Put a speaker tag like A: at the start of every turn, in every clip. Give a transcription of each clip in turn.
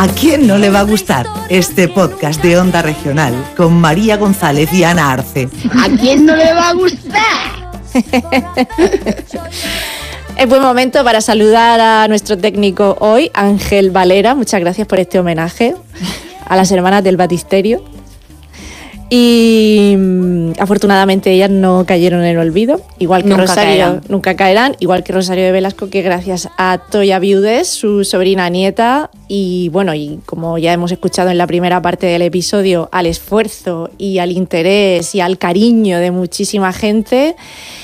A: ¿A quién no le va a gustar este podcast de Onda Regional con María González y Ana Arce?
B: ¿A quién no le va a gustar?
C: Es buen momento para saludar a nuestro técnico hoy, Ángel Valera. Muchas gracias por este homenaje a las hermanas del Batisterio. Y afortunadamente ellas no cayeron en el olvido, igual que
D: Nunca
C: Rosario,
D: caerán.
C: nunca caerán, igual que Rosario de Velasco, que gracias a Toya Viudes, su sobrina nieta, y bueno, y como ya hemos escuchado en la primera parte del episodio, al esfuerzo y al interés y al cariño de muchísima gente,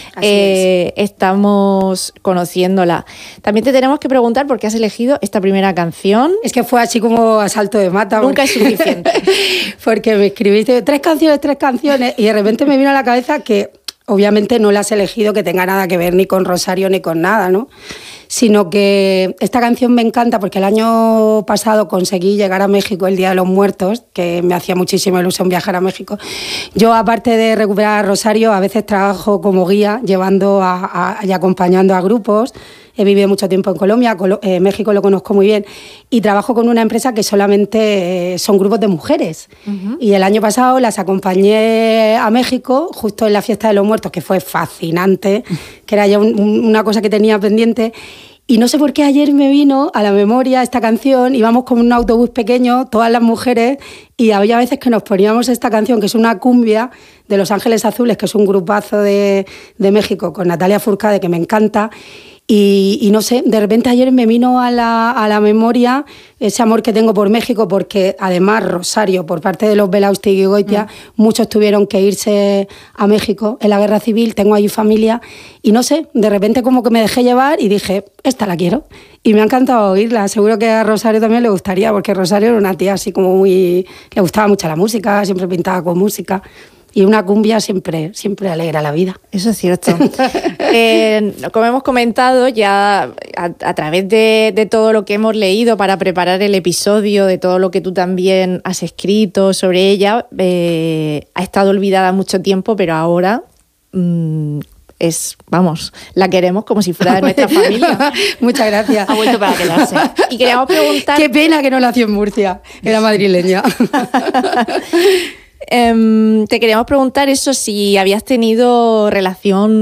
C: estamos conociéndola. También te tenemos que preguntar por qué has elegido esta primera canción.
E: Es que fue así como a salto de mata.
C: Nunca es suficiente.
E: Porque me escribiste tres canciones, y de repente me vino a la cabeza que obviamente no la has elegido que tenga nada que ver ni con Rosario ni con nada, ¿no? Sino que esta canción me encanta porque el año pasado conseguí llegar a México el Día de los Muertos, que me hacía muchísima ilusión viajar a México. Yo, aparte de recuperar a Rosario, a veces trabajo como guía, llevando y acompañando a grupos. He vivido mucho tiempo en Colombia, México lo conozco muy bien, y trabajo con una empresa que solamente son grupos de mujeres. Uh-huh. Y el año pasado las acompañé a México, justo en la Fiesta de los Muertos, que fue fascinante, que era ya una cosa que tenía pendiente. Y no sé por qué ayer me vino a la memoria esta canción. Íbamos con un autobús pequeño, todas las mujeres, y había veces que nos poníamos esta canción, que es una cumbia de Los Ángeles Azules, que es un grupazo de México, con Natalia Furcade, que me encanta. Y no sé, de repente ayer me vino a la memoria ese amor que tengo por México, porque además Rosario, por parte de los Belaústegui y Goitia, muchos tuvieron que irse a México en la Guerra Civil, tengo allí familia, y no sé, de repente como que me dejé llevar y dije, esta la quiero. Y me ha encantado oírla, seguro que a Rosario también le gustaría, porque Rosario era una tía así como muy... le gustaba mucho la música, siempre pintaba con música. Y una cumbia siempre alegra la vida.
C: Eso es cierto. Como hemos comentado ya a través de todo lo que hemos leído para preparar el episodio, de todo lo que tú también has escrito sobre ella, ha estado olvidada mucho tiempo, pero ahora... la queremos como si fuera de nuestra familia.
E: Muchas gracias.
D: Ha vuelto para quedarse.
C: Y queríamos preguntar...
E: Qué pena que no nació en Murcia, era madrileña.
C: Te queríamos preguntar eso, si habías tenido relación